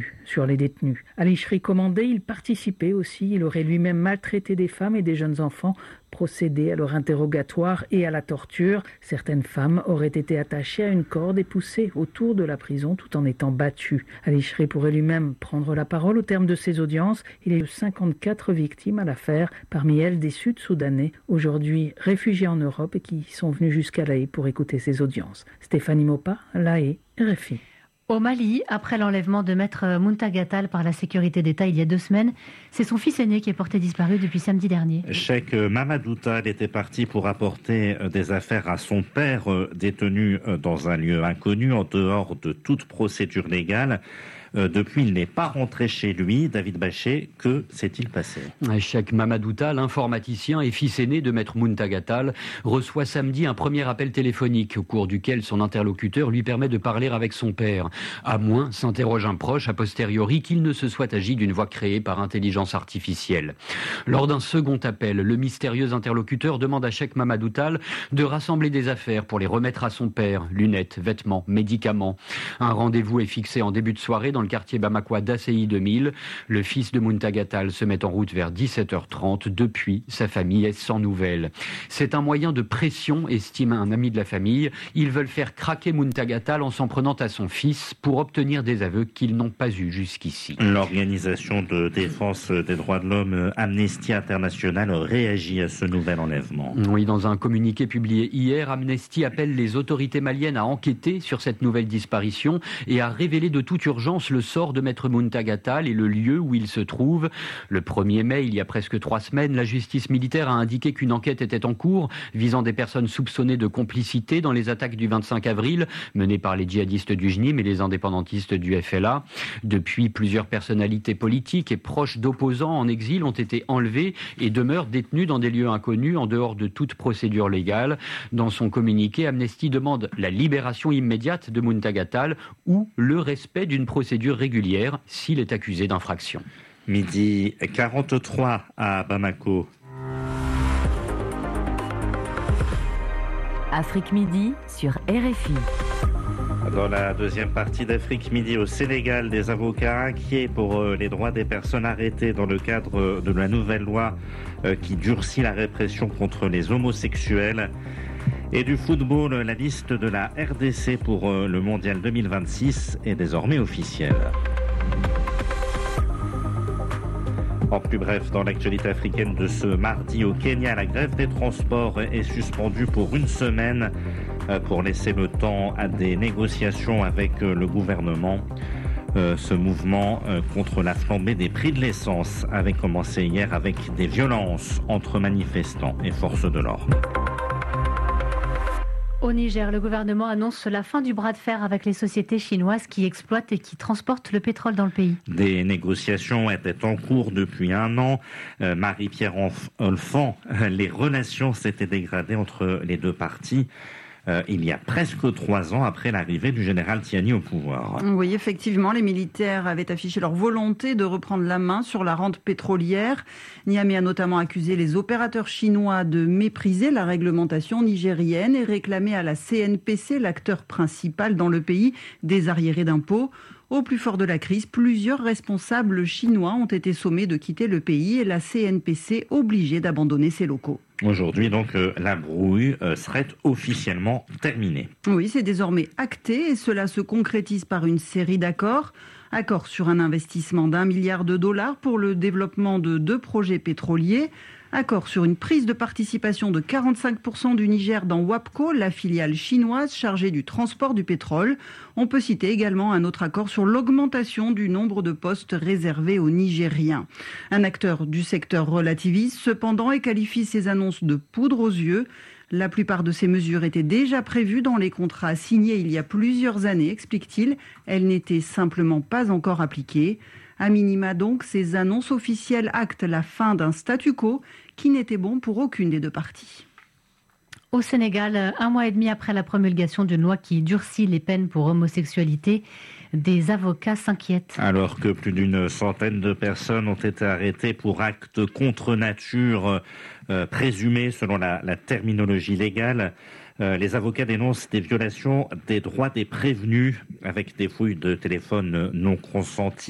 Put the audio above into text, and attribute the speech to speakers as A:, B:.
A: abus sur les détenus. À l'Icherie commandée, il participait aussi. Il aurait lui-même maltraité des femmes et des jeunes enfants, procédé à leur interrogatoire et à la torture. Certaines femmes auraient été attachées à une corde et poussées autour de la prison tout en étant battues. Al-Ishri pourrait lui-même prendre la parole au terme de ses audiences. Il y a eu 54 victimes à l'affaire, parmi elles des Sud-Soudanais, aujourd'hui réfugiés en Europe et qui sont venus jusqu'à La Haye pour écouter ses audiences. Stéphanie Mopa, La Haye, RFI.
B: Au Mali, après l'enlèvement de maître Muntagha Tall par la sécurité d'État il y a 2 semaines, c'est son fils aîné qui est porté disparu depuis samedi dernier.
C: Cheikh Mamadou Tall était parti pour apporter des affaires à son père, détenu dans un lieu inconnu, en dehors de toute procédure légale. Depuis, il n'est pas rentré chez lui. David Bachet, que s'est-il passé ?
D: Cheikh Mamadou Tall, informaticien et fils aîné de maître Muntagha Tall, reçoit samedi un premier appel téléphonique au cours duquel son interlocuteur lui permet de parler avec son père. À moins, s'interroge un proche a posteriori, qu'il ne se soit agi d'une voix créée par intelligence artificielle. Lors d'un second appel, le mystérieux interlocuteur demande à Cheikh Mamadou Tall de rassembler des affaires pour les remettre à son père, lunettes, vêtements, médicaments. Un rendez-vous est fixé en début de soirée dans le quartier bamakois d'Asséi 2000. Le fils de Muntagha Tall se met en route vers 17h30. Depuis, sa famille est sans nouvelles. C'est un moyen de pression, estime un ami de la famille. Ils veulent faire craquer Muntagha Tall en s'en prenant à son fils pour obtenir des aveux qu'ils n'ont pas eus jusqu'ici.
C: L'organisation de défense des droits de l'homme Amnesty International réagit à ce nouvel enlèvement.
D: Oui, dans un communiqué publié hier, Amnesty appelle les autorités maliennes à enquêter sur cette nouvelle disparition et à révéler de toute urgence le sort de maître Muntagha Tall et le lieu où il se trouve. Le 1er mai, il y a presque 3 semaines, la justice militaire a indiqué qu'une enquête était en cours visant des personnes soupçonnées de complicité dans les attaques du 25 avril menées par les djihadistes du JNIM et les indépendantistes du FLA. Depuis, plusieurs personnalités politiques et proches d'opposants en exil ont été enlevés et demeurent détenus dans des lieux inconnus en dehors de toute procédure légale. Dans son communiqué, Amnesty demande la libération immédiate de Muntagha Tall ou le respect d'une procédure régulière s'il est accusé d'infraction.
C: Midi 43 à Bamako.
E: Afrique Midi sur RFI.
C: Dans la deuxième partie d'Afrique Midi au Sénégal, des avocats inquiets pour les droits des personnes arrêtées dans le cadre de la nouvelle loi qui durcit la répression contre les homosexuels. Et du football, la liste de la RDC pour le Mondial 2026 est désormais officielle. En plus bref, dans l'actualité africaine de ce mardi au Kenya, la grève des transports est suspendue pour 1 semaine pour laisser le temps à des négociations avec le gouvernement. Ce mouvement contre la flambée des prix de l'essence avait commencé hier avec des violences entre manifestants et forces de l'ordre.
B: Au Niger, le gouvernement annonce la fin du bras de fer avec les sociétés chinoises qui exploitent et qui transportent le pétrole dans le pays.
C: Des négociations étaient en cours depuis 1 an. Marie-Pierre Olfan, les relations s'étaient dégradées entre les deux parties. Il y a presque 3 ans après l'arrivée du général Tiani au pouvoir.
F: Oui, effectivement, les militaires avaient affiché leur volonté de reprendre la main sur la rente pétrolière. Niamey a notamment accusé les opérateurs chinois de mépriser la réglementation nigérienne et réclamé à la CNPC, l'acteur principal dans le pays, des arriérés d'impôts. Au plus fort de la crise, plusieurs responsables chinois ont été sommés de quitter le pays et la CNPC obligée d'abandonner ses locaux.
C: Aujourd'hui, donc, la brouille serait officiellement terminée.
F: Oui, c'est désormais acté et cela se concrétise par une série d'accords. Accord sur un investissement d'$1 milliard pour le développement de 2 projets pétroliers. Accord sur une prise de participation de 45% du Niger dans WAPCO, la filiale chinoise chargée du transport du pétrole. On peut citer également un autre accord sur l'augmentation du nombre de postes réservés aux Nigériens. Un acteur du secteur relativise cependant et qualifie ces annonces de poudre aux yeux. La plupart de ces mesures étaient déjà prévues dans les contrats signés il y a plusieurs années, explique-t-il. Elles n'étaient simplement pas encore appliquées. À minima donc, ces annonces officielles actent la fin d'un statu quo qui n'était bon pour aucune des deux parties.
B: Au Sénégal, 1 mois et demi après la promulgation d'une loi qui durcit les peines pour homosexualité, des avocats s'inquiètent.
C: Alors que plus d'une centaine de personnes ont été arrêtées pour actes contre nature présumés selon la terminologie légale, les avocats dénoncent des violations des droits des prévenus avec des fouilles de téléphone non consenties.